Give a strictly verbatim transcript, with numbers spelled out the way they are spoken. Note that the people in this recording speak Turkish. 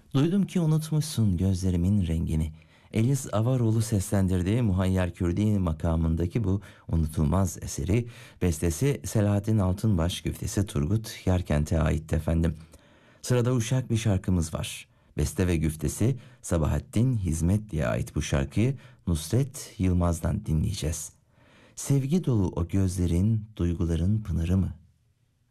Duydum ki unutmuşsun gözlerimin rengini. Elis Avaroğlu seslendirdiği Muhayyer Kürdi makamındaki bu unutulmaz eseri, bestesi Selahattin Altınbaş, güftesi Turgut Yerkent'e ait efendim. Sırada uşak bir şarkımız var. Beste ve güftesi Sabahattin Hizmetli'ye ait bu şarkıyı Nusret Yılmaz'dan dinleyeceğiz. Sevgi dolu o gözlerin, duyguların pınarı mı?